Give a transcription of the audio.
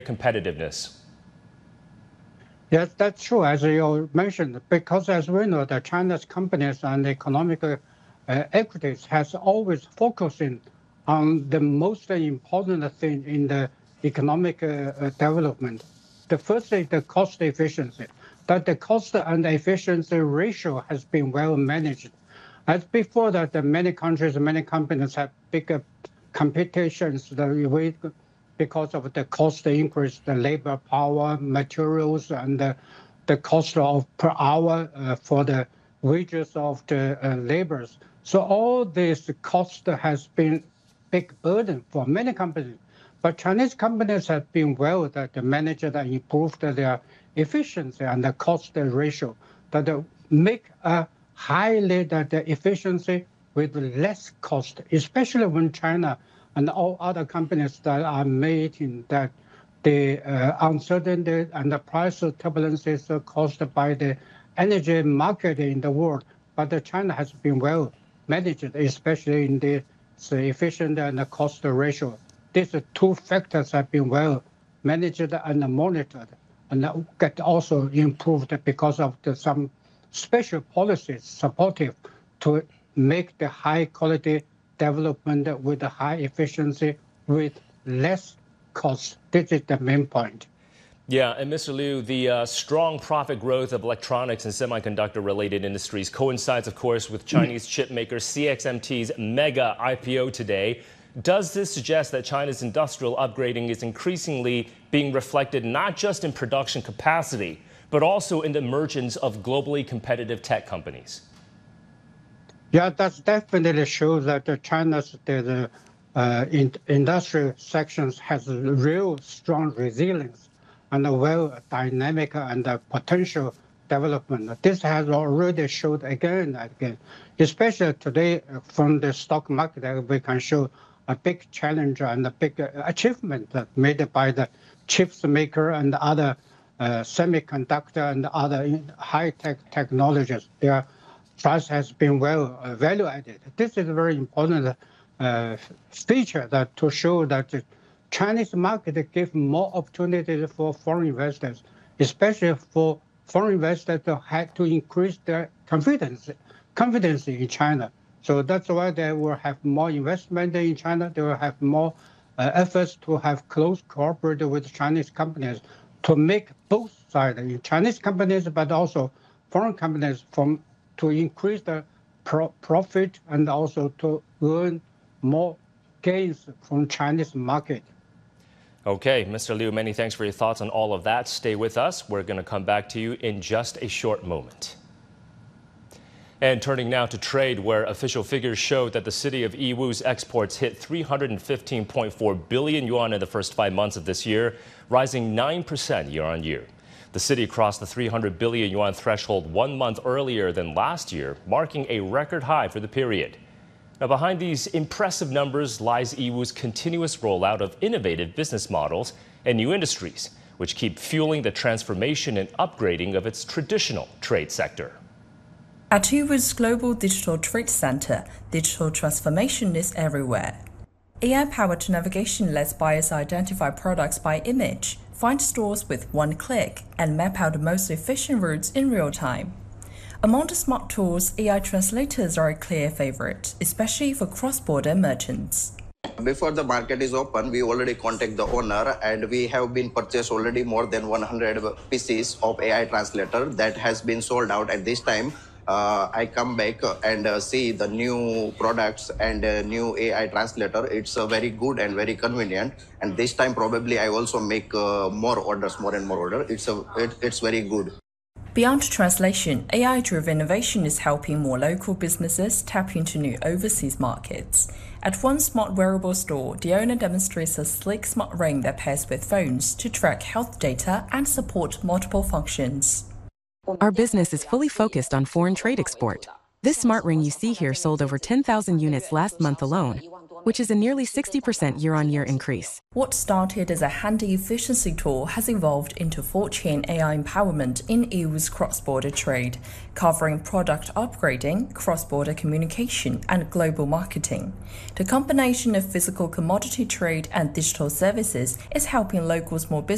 competitiveness? Yes, that's true, as you mentioned, because as we know, the China's companies and economic equities has always focusing on the most important thing in the economic development. The first is the cost efficiency, that the cost and efficiency ratio has been well managed. As before that, many countries, many companies have bigger competitions because of the cost increase, the labor power, materials, and the cost of per hour for the wages of the laborers. So all this cost has been big burden for many companies. But Chinese companies have been well that managed and improved their efficiency and the cost ratio that make a highly the efficiency with less cost, especially when China and all other companies that are making that the uncertainty and the price turbulences caused by the energy market in the world. But China has been well managed, especially in the efficient and the cost ratio. These two factors have been well managed and monitored, and get also improved because of some special policies supportive to make the high quality development with a high efficiency with less cost. This is the main point. Yeah, and Mr. Liu, the strong profit growth of electronics and semiconductor-related industries coincides, of course, with Chinese chipmaker CXMT's mega IPO today. Does this suggest that China's industrial upgrading is increasingly being reflected not just in production capacity, but also in the emergence of globally competitive tech companies? Yeah, that definitely shows that China's industrial sections has real strong resilience and a well dynamic and potential development. This has already showed again and again, especially today from the stock market, we can show a big challenge and a big achievement made by the chips maker and other semiconductor and other high-tech technologies. Their price has been well value added. This is a very important feature that to show that the Chinese market gives more opportunities for foreign investors, especially for foreign investors to have to increase their confidence in China. So that's why they will have more investment in China. They will have more efforts to have close cooperation with Chinese companies to make both sides, Chinese companies, but also foreign companies, to increase the profit and also to earn more gains from Chinese market. Okay, Mr. Liu, many thanks for your thoughts on all of that. Stay with us. We're going to come back to you in just a short moment. And turning now to trade, where official figures show that the city of Yiwu's exports hit 315.4 billion yuan in the first 5 months of this year, rising 9% year on year. The city crossed the 300 billion yuan threshold 1 month earlier than last year, marking a record high for the period. Now, behind these impressive numbers lies Yiwu's continuous rollout of innovative business models and new industries, which keep fueling the transformation and upgrading of its traditional trade sector. At Yiwu's Global Digital Trade Center, digital transformation is everywhere. AI-powered navigation lets buyers identify products by image, find stores with one click, and map out the most efficient routes in real time. Among the smart tools, AI translators are a clear favorite, especially for cross-border merchants. Before the market is open, we already contact the owner, and we have been purchased already more than 100 pieces of AI translator that has been sold out at this time. I come back and see the new products and new AI translator. It's very good and very convenient. And this time probably I also make more and more orders. It's very good. Beyond translation, AI-driven innovation is helping more local businesses tap into new overseas markets. At one smart wearable store, the owner demonstrates a sleek smart ring that pairs with phones to track health data and support multiple functions. Our business is fully focused on foreign trade export. This smart ring you see here sold over 10,000 units last month alone, which is a nearly 60% year-on-year increase. What started as a handy efficiency tool has evolved into full-chain AI empowerment in Yiwu's cross-border trade, covering product upgrading, cross-border communication, and global marketing. The combination of physical commodity trade and digital services is helping local small businesses